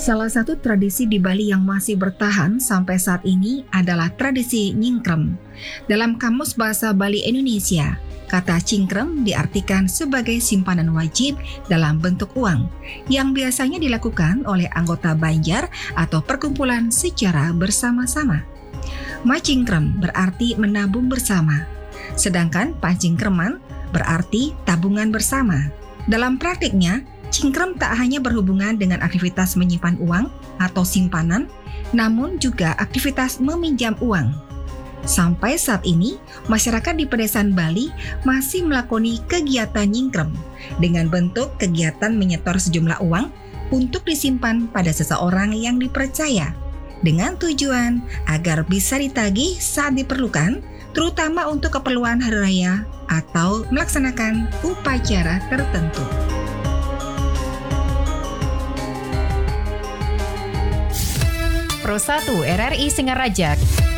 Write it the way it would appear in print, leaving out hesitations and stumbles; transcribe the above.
Salah satu tradisi di Bali yang masih bertahan sampai saat ini adalah tradisi nyingkrem. Dalam Kamus Bahasa Bali Indonesia, kata cingkrem diartikan sebagai simpanan wajib dalam bentuk uang yang biasanya dilakukan oleh anggota banjar atau perkumpulan secara bersama-sama. Macingkrem berarti menabung bersama, sedangkan pacingkreman berarti tabungan bersama. Dalam praktiknya, cingkrem tak hanya berhubungan dengan aktivitas menyimpan uang atau simpanan, namun juga aktivitas meminjam uang. Sampai saat ini, masyarakat di pedesaan Bali masih melakoni kegiatan nyingkrem dengan bentuk kegiatan menyetor sejumlah uang untuk disimpan pada seseorang yang dipercaya, dengan tujuan agar bisa ditagih saat diperlukan, terutama untuk keperluan hari raya atau melaksanakan upacara tertentu. Pro 1 RRI Singaraja